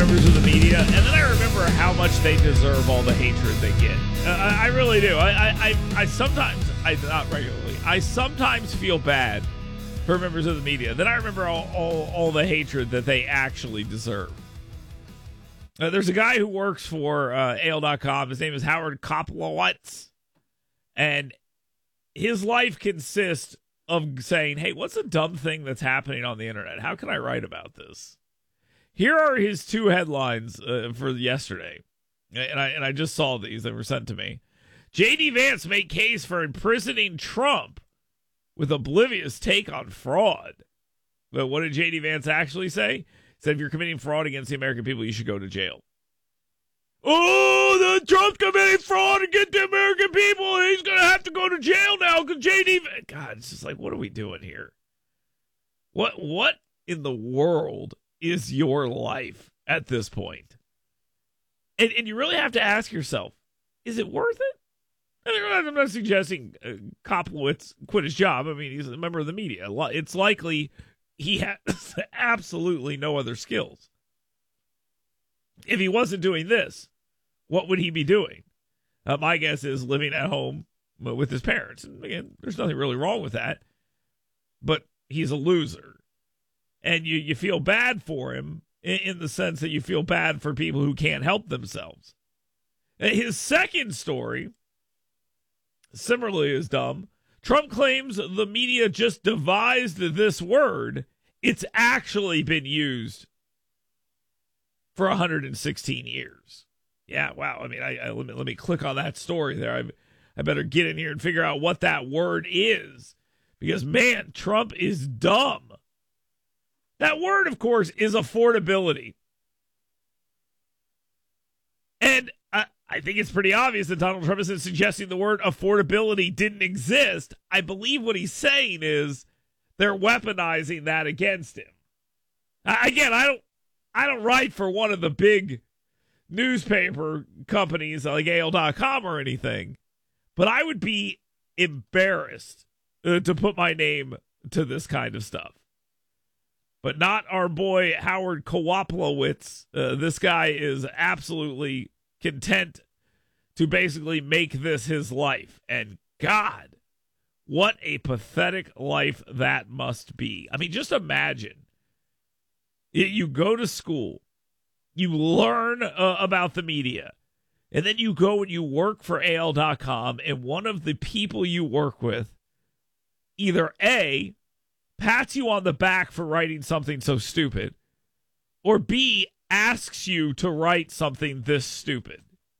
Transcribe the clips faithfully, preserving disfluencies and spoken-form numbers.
members of the media, and then I remember how much they deserve all the hatred they get. Uh, I, I really do. I, I, I, I sometimes, I not regularly, I sometimes feel bad for members of the media. Then I remember all, all, all the hatred that they actually deserve. Uh, there's a guy who works for uh, A L dot com. His name is Howard Koplowitz. And his life consists of saying, hey, what's a dumb thing that's happening on the internet? How can I write about this? Here are his two headlines uh, for yesterday. And I, and I just saw these. They were sent to me. J D. Vance made case for imprisoning Trump with oblivious take on fraud. But what did J D. Vance actually say? He said, if you're committing fraud against the American people, you should go to jail. Oh, the Trump's committing fraud against the American people, and he's going to have to go to jail now because J D. Vance... God, it's just like, what are we doing here? What What in the world is your life at this point? And, and you really have to ask yourself, is it worth it? I'm not suggesting uh, Koplowitz quit his job. I mean, he's a member of the media. It's likely he has absolutely no other skills. If he wasn't doing this, what would he be doing? Uh, my guess is living at home with his parents. And again, there's nothing really wrong with that. But he's a loser. And you, you feel bad for him in, in the sense that you feel bad for people who can't help themselves. His second story, similarly, is dumb. Trump claims the media just devised this word. It's actually been used for one hundred sixteen years. Yeah, wow. I mean, I, I let me let me click on that story there. I, I better get in here and figure out what that word is, because man, Trump is dumb. That word, of course, is affordability, and I, I think it's pretty obvious that Donald Trump isn't suggesting the word affordability didn't exist. I believe what he's saying is they're weaponizing that against him. I, again, I don't. I don't write for one of the big newspaper companies like A L dot com or anything, but I would be embarrassed uh, to put my name to this kind of stuff. But not our boy Howard Koplowitz. Uh, this guy is absolutely content to basically make this his life. And God, what a pathetic life that must be. I mean, just imagine. You go to school, you learn uh, about the media, and then you go and you work for A L dot com, and one of the people you work with either A, pats you on the back for writing something so stupid, or B, asks you to write something this stupid.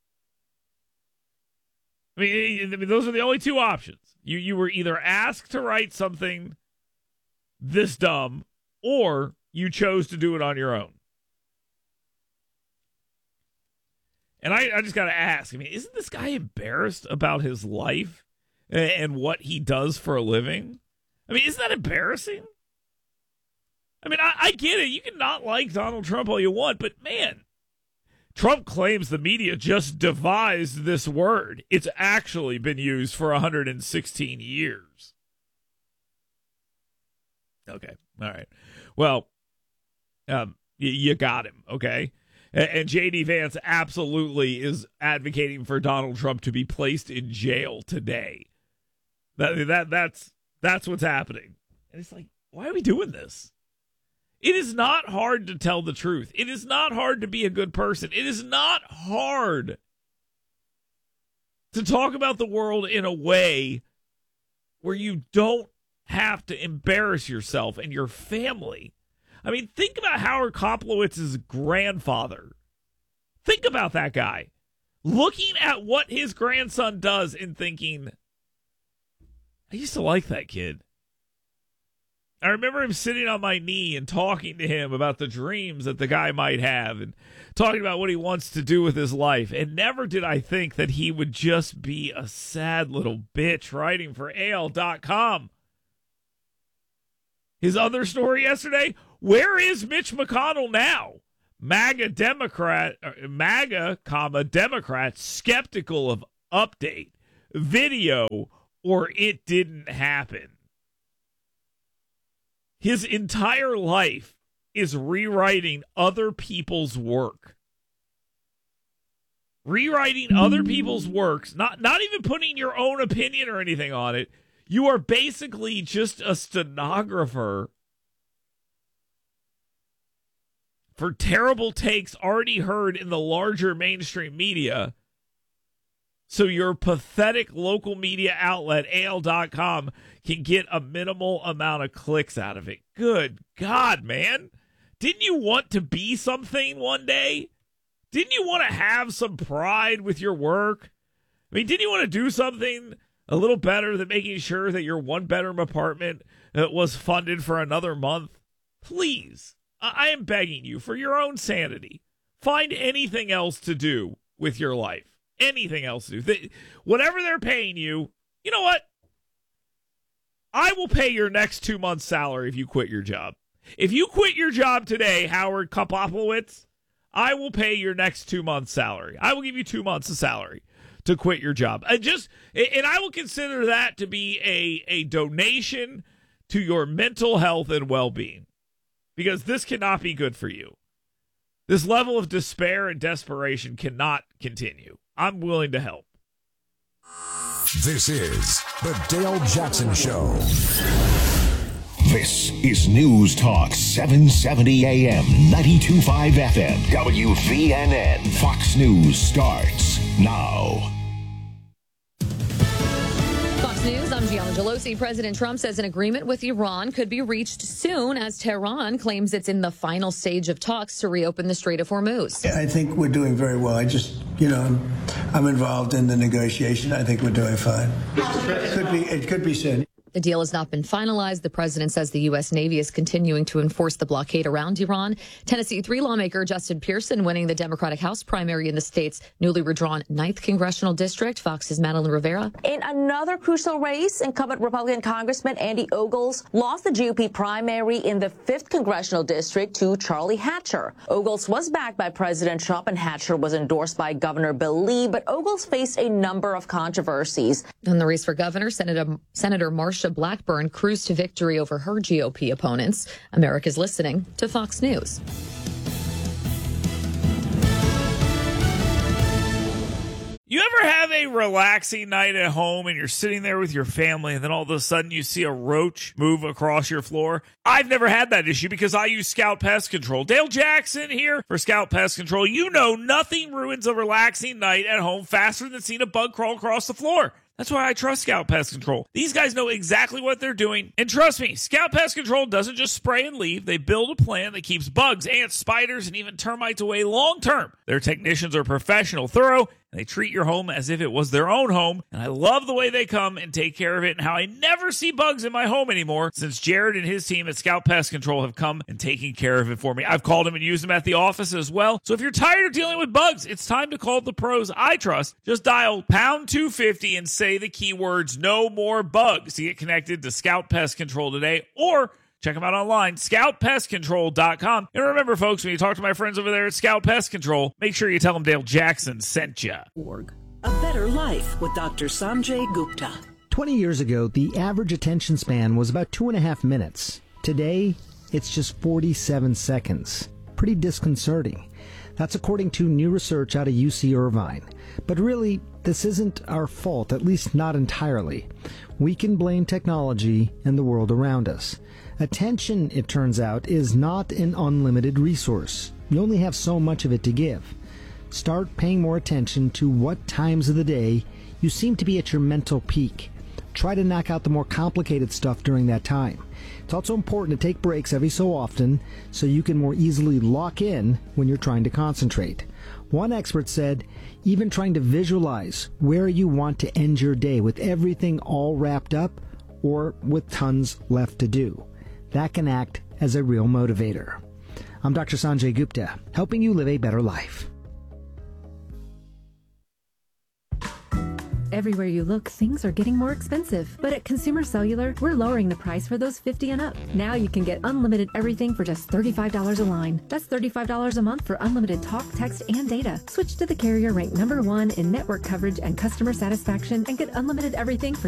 I mean, I mean those are the only two options. You, you were either asked to write something this dumb, or you chose to do it on your own. And I, I just got to ask, I mean, isn't this guy embarrassed about his life and, and what he does for a living? I mean, isn't that embarrassing? I mean, I, I get it. You can not like Donald Trump all you want, but man, Trump claims the media just devised this word. It's actually been used for one hundred sixteen years. Okay. All right. Well, Um, you, you got him, okay? And, and J D. Vance absolutely is advocating for Donald Trump to be placed in jail today. That that that's that's what's happening. And it's like, why are we doing this? It is not hard to tell the truth. It is not hard to be a good person. It is not hard to talk about the world in a way where you don't have to embarrass yourself and your family. I mean, think about Howard Koplowitz's grandfather. Think about that guy. Looking at what his grandson does and thinking, I used to like that kid. I remember him sitting on my knee and talking to him about the dreams that the guy might have and talking about what he wants to do with his life. And never did I think that he would just be a sad little bitch writing for A L dot com. His other story yesterday, where is Mitch McConnell now? MAGA Democrat, MAGA, comma, Democrat, skeptical of update, video, or it didn't happen. His entire life is rewriting other people's work. Rewriting other people's works, not, not even putting your own opinion or anything on it. You are basically just a stenographer for terrible takes already heard in the larger mainstream media. So your pathetic local media outlet, A L dot com, can get a minimal amount of clicks out of it. Good God, man. Didn't you want to be something one day? Didn't you want to have some pride with your work? I mean, didn't you want to do something a little better than making sure that your one-bedroom apartment uh, was funded for another month? Please, I-, I am begging you, for your own sanity, find anything else to do with your life. Anything else to do. They, whatever they're paying you, you know what? I will pay your next two months' salary if you quit your job. If you quit your job today, Howard Kopoplowitz, I will pay your next two months' salary. I will give you two months of salary to quit your job. And just and I will consider that to be a, a donation to your mental health and well-being. Because this cannot be good for you. This level of despair and desperation cannot continue. I'm willing to help. This is the Dale Jackson Show. This is News Talk seven seventy A M, ninety-two point five F M, W V N N. Fox News starts now. Fox News, I'm Gianna Gelosi. President Trump says an agreement with Iran could be reached soon as Tehran claims it's in the final stage of talks to reopen the Strait of Hormuz. I think we're doing very well. I just, you know, I'm, I'm involved in the negotiation. I think we're doing fine. It could be, it could be soon. The deal has not been finalized. The president says the U S. Navy is continuing to enforce the blockade around Iran. Tennessee three lawmaker Justin Pearson winning the Democratic House primary in the state's newly redrawn ninth Congressional District. Fox's Madeline Rivera. In another crucial race, incumbent Republican Congressman Andy Ogles lost the G O P primary in the fifth Congressional District to Charlie Hatcher. Ogles was backed by President Trump and Hatcher was endorsed by Governor Bill Lee, but Ogles faced a number of controversies. In the race for governor, Senator, Senator Marsha Blackburn cruised to victory over her G O P opponents. America's listening to Fox News. You ever have a relaxing night at home and you're sitting there with your family and then all of a sudden you see a roach move across your floor? I've never had that issue because I use Scout Pest Control. Dale Jackson here for Scout Pest Control. You know nothing ruins a relaxing night at home faster than seeing a bug crawl across the floor. That's why I trust Scout Pest Control. These guys know exactly what they're doing. And trust me, Scout Pest Control doesn't just spray and leave. They build a plan that keeps bugs, ants, spiders, and even termites away long term. Their technicians are professional, thorough, and they treat your home as if it was their own home. And I love the way they come and take care of it and how I never see bugs in my home anymore since Jared and his team at Scout Pest Control have come and taken care of it for me. I've called them and used them at the office as well. So if you're tired of dealing with bugs, it's time to call the pros I trust. Just dial pound two fifty and say the keywords no more bugs to get connected to Scout Pest Control today, or check them out online, scout pest control dot com. And remember, folks, when you talk to my friends over there at Scout Pest Control, make sure you tell them Dale Jackson sent you. A better life with Doctor Sanjay Gupta. twenty years ago, the average attention span was about two and a half minutes. Today, it's just forty-seven seconds. Pretty disconcerting. That's according to new research out of U C Irvine. But really, this isn't our fault, at least not entirely. We can blame technology and the world around us. Attention, it turns out, is not an unlimited resource. You only have so much of it to give. Start paying more attention to what times of the day you seem to be at your mental peak. Try to knock out the more complicated stuff during that time. It's also important to take breaks every so often so you can more easily lock in when you're trying to concentrate. One expert said, even trying to visualize where you want to end your day with everything all wrapped up or with tons left to do. That can act as a real motivator. I'm Doctor Sanjay Gupta, helping you live a better life. Everywhere you look, things are getting more expensive. But at Consumer Cellular, we're lowering the price for those fifty and up. Now you can get unlimited everything for just thirty-five dollars a line. That's thirty-five dollars a month for unlimited talk, text, and data. Switch to the carrier ranked number one in network coverage and customer satisfaction and get unlimited everything for